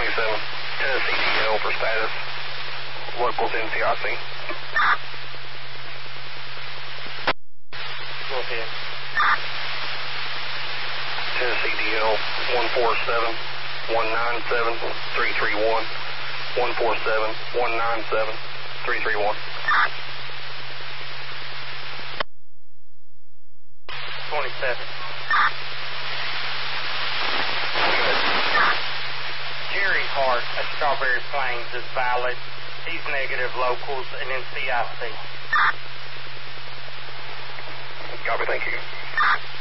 Tennessee DL for status. Locals NCIC. Go ahead. Tennessee DL 147-197-331. 147-197-331. 27. Jerry Hart at Strawberry Plains is valid. He's negative locals and NCIC. Copy, thank you.